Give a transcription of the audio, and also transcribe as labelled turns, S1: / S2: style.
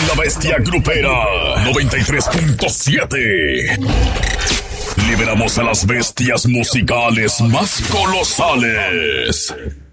S1: la bestia grupera 93.7. Liberamos a las bestias musicales más colosales.